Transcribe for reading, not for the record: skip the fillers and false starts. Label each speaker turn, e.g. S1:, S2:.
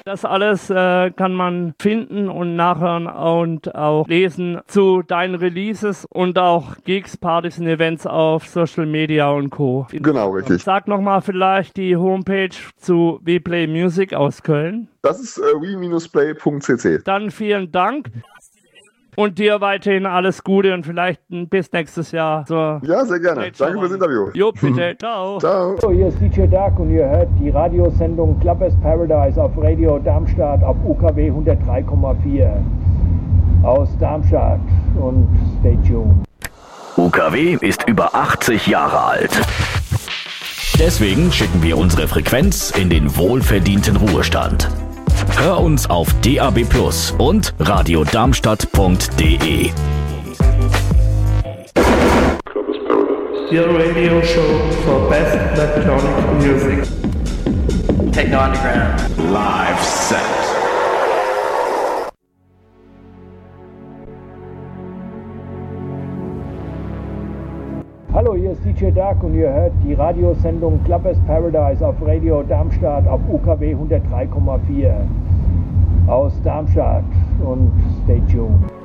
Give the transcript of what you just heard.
S1: Das alles kann man finden und nachhören und auch lesen zu deinen Releases und auch Gigs, Partys und Events auf Social Media und Co.
S2: Genau, richtig.
S1: Sag nochmal vielleicht die Homepage zu We Play Music aus Köln.
S2: Das ist we-play.cc.
S1: Dann vielen Dank. Und dir weiterhin alles Gute und vielleicht bis nächstes Jahr. So.
S2: Ja, sehr gerne. Danke fürs Interview.
S1: Jo, bitte. Ciao.
S2: Ciao.
S3: So, hier ist DJ Dark und ihr hört die Radiosendung Clubbers Paradise auf Radio Darmstadt auf UKW 103,4 aus Darmstadt und stay tuned.
S4: UKW ist über 80 Jahre alt. Deswegen schicken wir unsere Frequenz in den wohlverdienten Ruhestand. Hör uns auf DAB+ und radiodarmstadt.de.
S1: Your radio show for best electronic music.
S5: Techno Underground.
S4: Live set.
S3: Hallo, hier ist DJ Dark und ihr hört die Radiosendung Clubbers Paradise auf Radio Darmstadt auf UKW 103,4 aus Darmstadt und stay tuned.